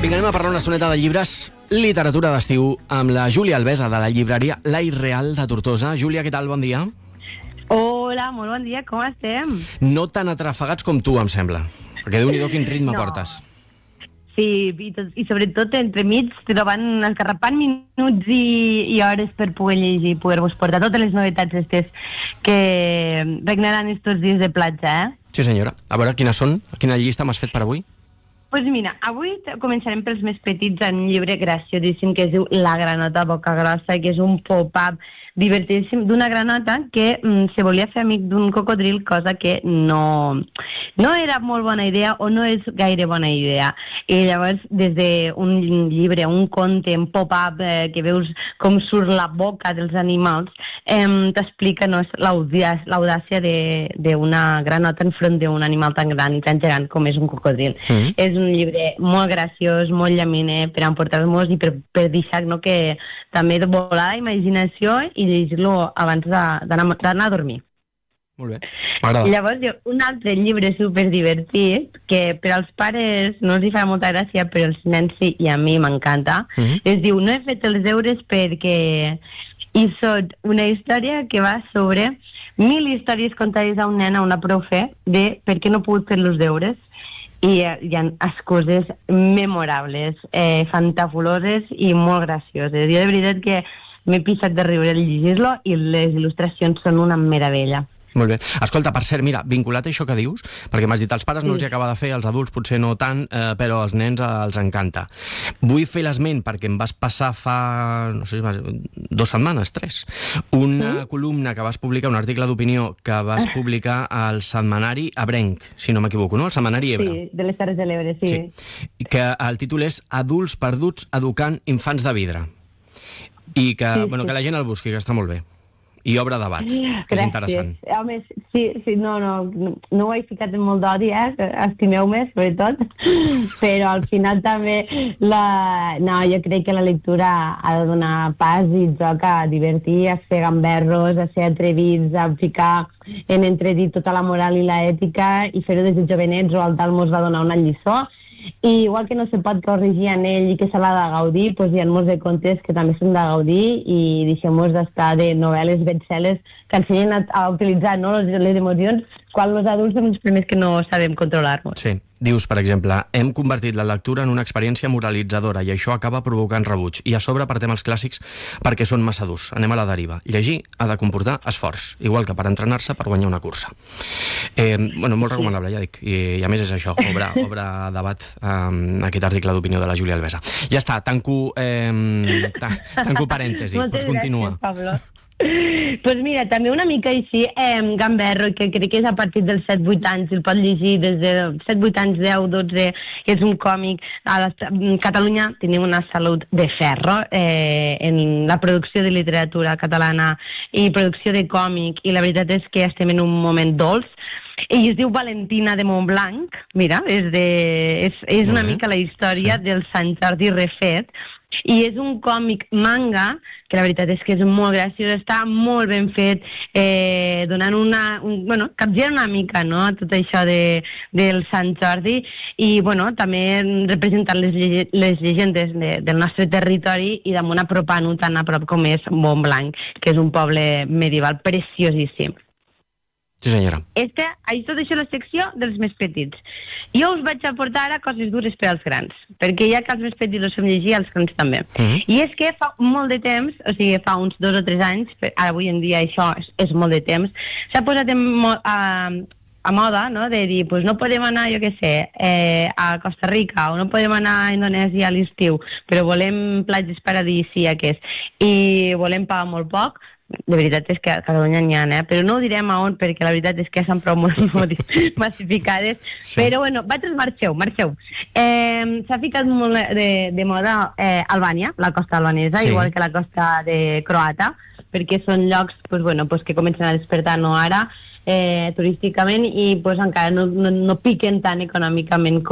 Vinga, anem a parlar una estoneta de llibres, literatura d'estiu, amb la Júlia Albesa, de la llibreria L'Aire Real de Tortosa. Júlia, què tal? Bon dia. Hola, molt bon dia, com estem? No tan atrafegats com tu, em sembla, perquè Déu-n'hi-do quin ritme portes. Sí, i sobretot entremig trobant, esgarrapant minuts i hores per poder llegir, poder-vos portar totes les novetats estes que regnaran estos dies de platja, Sí, senyora. A veure, quines són? Quina llista m'has fet per avui? Pues mira, avui començarem pels més petits en un llibre graciosíssim que es diu La granota boca grossa, que és un pop-up divertidíssim d'una granota que se volia fer amic d'un cocodril, cosa que no era molt bona idea o no és gaire bona idea. I llavors, des d'un llibre, un conte, un pop-up, que veus com surt la boca dels animals, t'explica l'audàcia d'una granota enfront d'un animal tan gran i tan gegant com és un cocodril. És un llibre molt graciós, molt llaminer per emportar-nos i per deixar que també volar la imaginació i llegir-lo abans d'anar a dormir. Molt bé, m'agrada. Llavors, un altre llibre superdivertit, que per als pares no els hi fa molta gràcia, però als nens sí, i a mi m'encanta, es diu No he fet els deures perquè... I és una història que va sobre 1000 històries contades a un nen, a una profe, de per què no he pogut fer els deures. I hi ha coses memorables, fantafuloses i molt gracioses. Jo de veritat que m'he pixat de riure al llegir-lo i les il·lustracions són una meravella. Molt bé. Escolta, per cert, mira, vinculat a això que dius, perquè m'has dit, als pares no els hi acaba de fer, als adults potser no tant, però als nens els encanta. Vull fer l'esment, perquè em vas passar fa, no sé, 2 setmanes, 3, una columna que vas publicar, un article d'opinió que vas publicar al setmanari Ebrenc, si no m'equivoco, no? El setmanari Ebre. Sí, de les Terres de l'Ebre, sí. Que el títol és Adults perduts educant infants de vidre. I que, bueno, que la gent el busqui, que està molt bé. I obre debat, que és interessant. Home, sí, no ho he ficat en molt d'odi, estimeu-me, sobretot, però al final també jo crec que la lectura ha de donar pas i joc a divertir, a fer gamberros, a ser atrevits, a ficar en entredit tota la moral i l'ètica i fer-ho des de jovenets, o el tal mos va donar una lliçó. I igual que no se pot corregir en ell i que se l'ha de gaudir, doncs hi ha molts de contes que també s'han de gaudir i deixem-nos d'estar de novel·les best-sellers que ensenyen a utilitzar les emocions quan els adults som els primers que no sabem controlar-nos. Sí. Dius, per exemple, hem convertit la lectura en una experiència moralitzadora i això acaba provocant rebuig. I a sobre partem els clàssics perquè són massa durs. Anem a la deriva. Llegir ha de comportar esforç, igual que per entrenar-se per guanyar una cursa. Molt recomanable, ja dic. I a més és això, obre debat aquest article d'opinió de la Júlia Albesa. Ja està, tanco parèntesi. Pots continuar. Moltes gràcies, Pablo. Pues mira, també una mica així, gamberro, que crec que és a partir dels 7-8 anys, el pot llegir des de 7-8 anys, 10-12, que és un còmic. A Catalunya tenim una salut de ferro en la producció de literatura catalana i producció de còmic, i la veritat és que estem en un moment dolç. Ell es diu Valentina de Montblanc, mira, és una mica la història del Sant Jordi refet, i és un còmic manga que la veritat és que és molt graciós, està molt ben fet, donant capgira una mica, no?, tot això del Sant Jordi, i també representant les llegendes del nostre territori i damunt apropant-ho tan a prop com és Montblanc, que és un poble medieval preciosíssim. Sí, senyora. Tot això és la secció dels més petits. Jo us vaig aportar ara coses dures per als grans, perquè ja que els més petits els fem llegir, els grans també. I és que fa molt de temps, o sigui, fa uns 2 o 3 anys, ara avui en dia això és molt de temps, s'ha posat a moda, no?, de dir, pues no podem anar, jo què sé, a Costa Rica, o no podem anar a Indonèsia a l'estiu, però volem platges paradisíaques i volem pagar molt poc. De veritat és que a Catalunya n'hi ha, però no ho direm a on, perquè la veritat és que són prou molt massificades. Sí. Però marxeu. S'ha ficat molt de moda Albània, la costa albanesa, igual que la costa de Croata, perquè són llocs que comencen a despertar ara turísticament i encara no piquen tan econòmicament